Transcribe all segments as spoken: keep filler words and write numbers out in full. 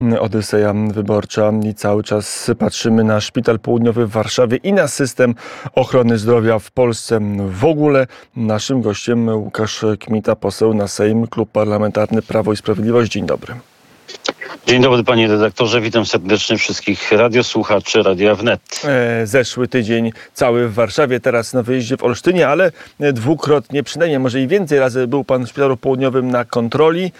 Odyseja wyborcza i cały czas patrzymy na Szpital Południowy w Warszawie i na system ochrony zdrowia w Polsce w ogóle. Naszym gościem Łukasz Kmita, poseł na Sejm, Klub Parlamentarny Prawo i Sprawiedliwość. Dzień dobry. Dzień dobry, panie redaktorze. Witam serdecznie wszystkich radiosłuchaczy Radia Wnet. Zeszły tydzień cały w Warszawie, teraz na wyjeździe w Olsztynie, ale dwukrotnie, przynajmniej może i więcej razy był pan w Szpitalu Południowym na kontroli.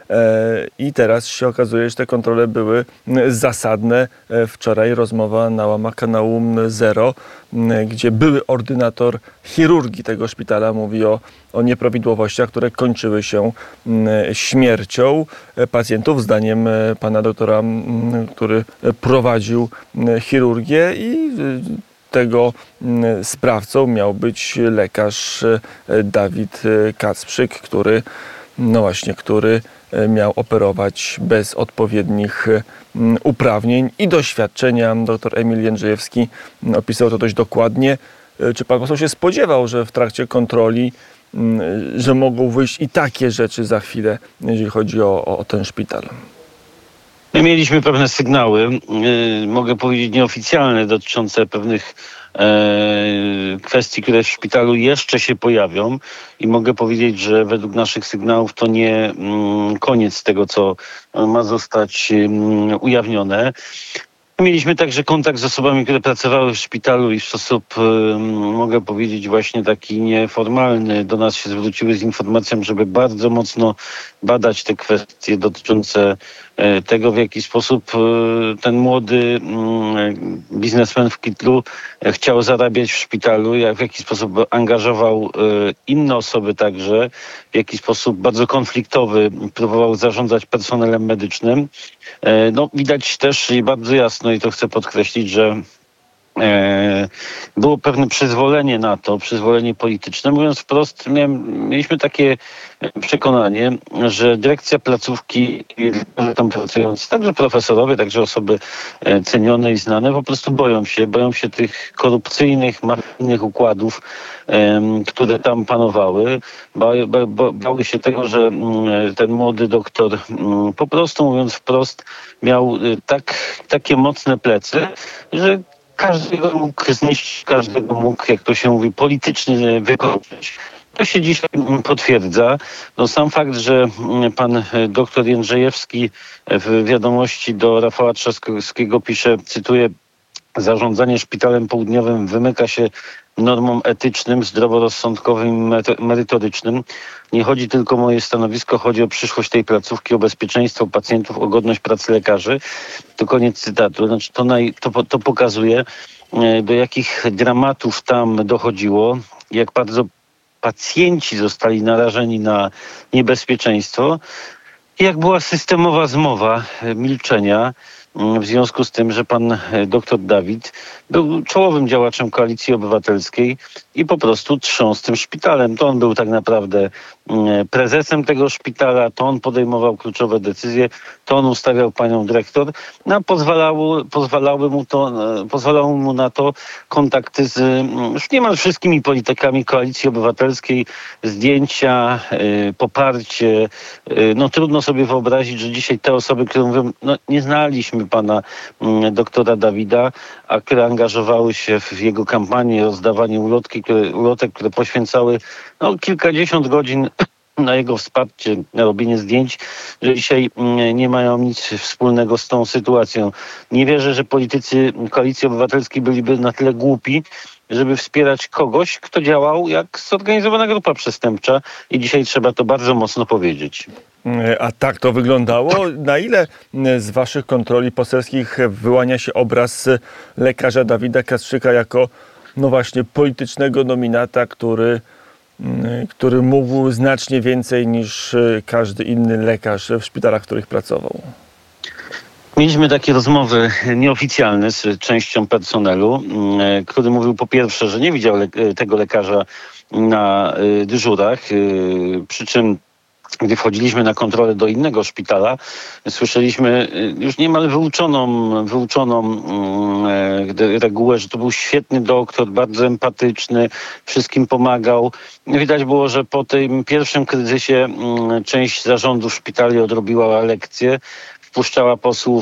I teraz się okazuje, że te kontrole były zasadne. Wczoraj rozmowa na łamach kanału Zero, gdzie były ordynator chirurgii tego szpitala mówi o, o nieprawidłowościach, które kończyły się śmiercią pacjentów, zdaniem pana doktora, który prowadził chirurgię, i tego sprawcą miał być lekarz Dawid Kacprzyk, który no właśnie, który miał operować bez odpowiednich uprawnień i doświadczenia. Doktor Emil Jędrzejewski opisał to dość dokładnie. Czy pan poseł się spodziewał, że w trakcie kontroli, że mogą wyjść i takie rzeczy za chwilę, jeżeli chodzi o, o ten szpital? Mieliśmy pewne sygnały, yy, mogę powiedzieć nieoficjalne, dotyczące pewnych e, kwestii, które w szpitalu jeszcze się pojawią, i mogę powiedzieć, że według naszych sygnałów to nie mm, koniec tego, co ma zostać mm, ujawnione. Mieliśmy także kontakt z osobami, które pracowały w szpitalu i w sposób, y, mogę powiedzieć, właśnie taki nieformalny do nas się zwróciły z informacją, żeby bardzo mocno badać te kwestie dotyczące y, tego, w jaki sposób y, ten młody y, biznesmen w kitlu chciał zarabiać w szpitalu, jak w jaki sposób angażował y, inne osoby także, w jaki sposób bardzo konfliktowy próbował zarządzać personelem medycznym. Y, no, widać też i bardzo jasno, i to chcę podkreślić, że e, było pewne przyzwolenie na to, przyzwolenie polityczne. Mówiąc wprost, miałem, mieliśmy takie przekonanie, że dyrekcja placówki, tam pracujący, także profesorowie, także osoby cenione i znane, po prostu boją się, boją się tych korupcyjnych, mafijnych układów, e, które tam panowały. Ba, ba, ba, bały się tego, że ten młody doktor, po prostu mówiąc wprost, miał tak, takie mocne plecy, że każdego mógł zniszczyć, każdego mógł, jak to się mówi, politycznie wykończyć. To się dzisiaj potwierdza. No, sam fakt, że pan doktor Jędrzejewski w wiadomości do Rafała Trzaskowskiego pisze, cytuję: zarządzanie Szpitalem Południowym wymyka się normom etycznym, zdroworozsądkowym i merytorycznym. Nie chodzi tylko o moje stanowisko, chodzi o przyszłość tej placówki, o bezpieczeństwo pacjentów, o godność pracy lekarzy. To koniec cytatu. Znaczy, to, naj, to, to pokazuje, do jakich dramatów tam dochodziło, jak bardzo pacjenci zostali narażeni na niebezpieczeństwo i jak była systemowa zmowa milczenia w związku z tym, że pan doktor Dawid był czołowym działaczem Koalicji Obywatelskiej i po prostu trząsł tym szpitalem. To on był tak naprawdę prezesem tego szpitala, to on podejmował kluczowe decyzje, to on ustawiał panią dyrektor, no, pozwalało, pozwalały mu to, pozwalało mu na to kontakty z już niemal wszystkimi politykami Koalicji Obywatelskiej, zdjęcia, y, poparcie. Y, no trudno sobie wyobrazić, że dzisiaj te osoby, które mówią, no nie znaliśmy pana y, doktora Dawida, a które angażowały się w jego kampanię, rozdawanie ulotki, które, ulotek, które poświęcały no, kilkadziesiąt godzin na jego wsparcie, na robienie zdjęć, że dzisiaj nie mają nic wspólnego z tą sytuacją. Nie wierzę, że politycy Koalicji Obywatelskiej byliby na tyle głupi, żeby wspierać kogoś, kto działał jak zorganizowana grupa przestępcza, i dzisiaj trzeba to bardzo mocno powiedzieć. A tak to wyglądało? Na ile z waszych kontroli poselskich wyłania się obraz lekarza Dawida Kacprzyka jako, no właśnie, politycznego nominata, który który mógł znacznie więcej niż każdy inny lekarz w szpitalach, w których pracował? Mieliśmy takie rozmowy nieoficjalne z częścią personelu, który mówił po pierwsze, że nie widział le- tego lekarza na dyżurach, przy czym gdy wchodziliśmy na kontrolę do innego szpitala, słyszeliśmy już niemal wyuczoną, wyuczoną e, regułę, że to był świetny doktor, bardzo empatyczny, wszystkim pomagał. Widać było, że po tym pierwszym kryzysie m, część zarządu szpitali odrobiła lekcję. W wpuszczała posłów